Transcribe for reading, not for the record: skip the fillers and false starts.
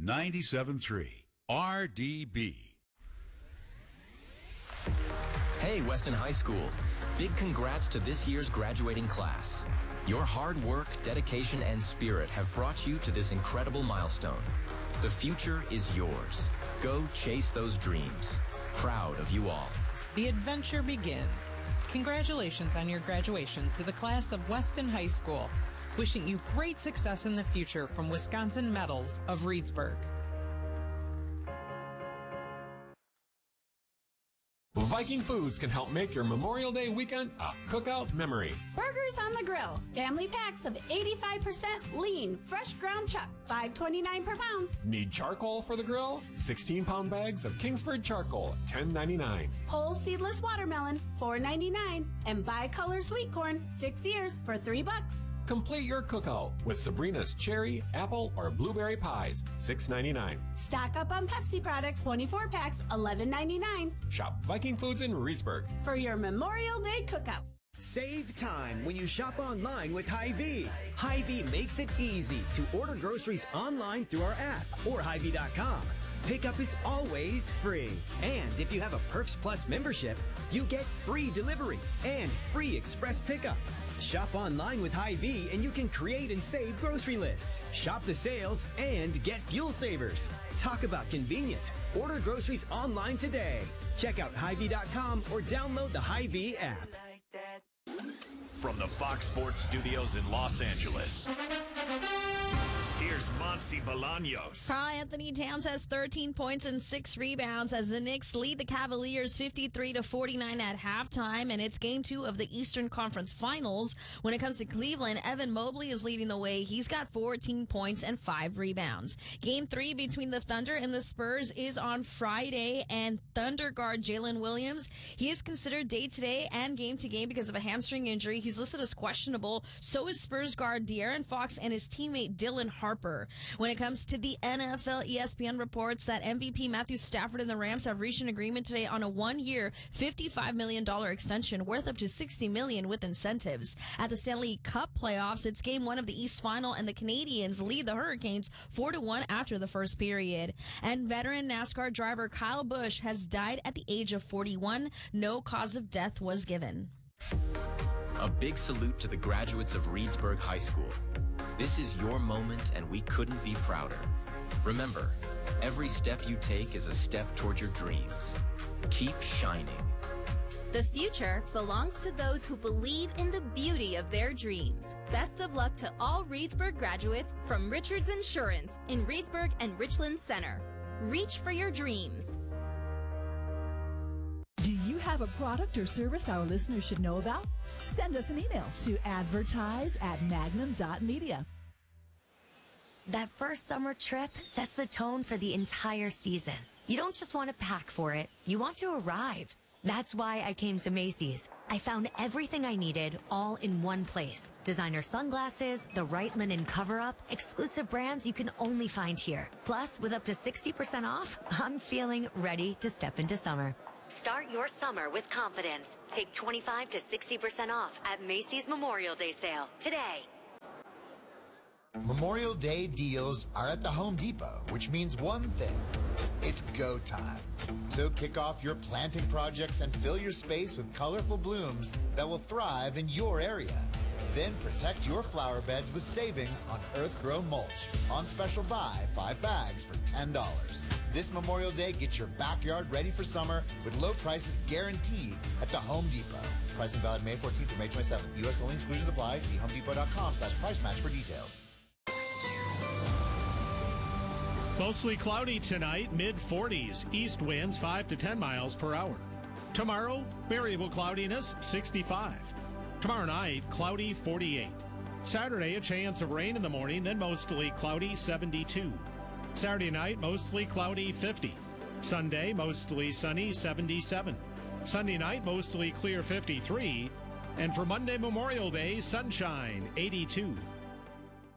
97.3 RDB. Hey, Weston High School. Big congrats to this year's graduating class. Your hard work, dedication, and spirit have brought you to this incredible milestone. The future is yours. Go chase those dreams. Proud of you all. The adventure begins. Congratulations on your graduation to the class of Weston High School. Wishing you great success in the future from Wisconsin Metals of Reedsburg. Viking Foods can help make your Memorial Day weekend a cookout memory. Burgers on the grill. Family packs of 85% lean, fresh ground chuck, $5.29 per pound. Need charcoal for the grill? 16-pound bags of Kingsford charcoal, $10.99. Whole seedless watermelon, $4.99. And bicolor sweet corn, 6 ears for $3. Complete your cookout with Sabrina's cherry, apple, or blueberry pies, $6.99. Stock up on Pepsi products, 24 packs, $11.99. Shop Viking Foods in Reedsburg for your Memorial Day cookouts. Save time when you shop online with Hy-Vee. Hy-Vee makes it easy to order groceries online through our app or Hy-Vee.com. Pickup is always free. And if you have a Perks Plus membership, you get free delivery and free express pickup. Shop online with Hy-Vee and you can create and save grocery lists. Shop the sales and get fuel savers. Talk about convenience. Order groceries online today. Check out Hy-Vee.com or download the Hy-Vee app. From the Fox Sports Studios in Los Angeles, here's Monty Bolaños. Karl-Anthony Towns has 13 points and 6 rebounds as the Knicks lead the Cavaliers 53-49 at halftime, and it's Game 2 of the Eastern Conference Finals. When it comes to Cleveland, Evan Mobley is leading the way. He's got 14 points and 5 rebounds. Game 3 between the Thunder and the Spurs is on Friday, and Thunder guard Jalen Williams, he is considered day-to-day and game-to-game because of a hamstring injury. He's listed as questionable. So is Spurs guard De'Aaron Fox and his teammate Dylan Harper. When it comes to the NFL, ESPN reports that MVP Matthew Stafford and the Rams have reached an agreement today on a 1-year, $55 million extension worth up to $60 million with incentives. At the Stanley Cup playoffs, it's Game 1 of the East Final, and the Canadians lead the Hurricanes 4-1 after the first period. And veteran NASCAR driver Kyle Busch has died at the age of 41. No cause of death was given. A big salute to the graduates of Reedsburg High School. This is your moment, and we couldn't be prouder. Remember, every step you take is a step toward your dreams. Keep shining. The future belongs to those who believe in the beauty of their dreams. Best of luck to all Reedsburg graduates from Richards Insurance in Reedsburg and Richland Center. Reach for your dreams. Do you have a product or service our listeners should know about? Send us an email to advertise@magnum.media. That first summer trip sets the tone for the entire season. You don't just want to pack for it, you want to arrive. That's why I came to Macy's. I found everything I needed all in one place. Designer sunglasses, the right linen cover-up, exclusive brands you can only find here. Plus, with up to 60% off, I'm feeling ready to step into summer. Start your summer with confidence. Take 25 to 60% off at Macy's Memorial Day sale today. Memorial Day deals are at the Home Depot, which means one thing. It's go time. So kick off your planting projects and fill your space with colorful blooms that will thrive in your area. Then protect your flower beds with savings on earth-grown mulch. On special buy, 5 bags for $10. This Memorial Day, get your backyard ready for summer with low prices guaranteed at the Home Depot. Pricing valid May 14th through May 27th. U.S. only, exclusions apply. See homedepot.com/price match for details. Mostly cloudy tonight, mid-40s. East winds 5 to 10 miles per hour. Tomorrow, variable cloudiness, 65. Tomorrow night, cloudy, 48. Saturday, a chance of rain in the morning, then mostly cloudy, 72. Saturday night, mostly cloudy, 50. Sunday, mostly sunny, 77. Sunday night, mostly clear, 53. And for Monday, Memorial Day, sunshine, 82.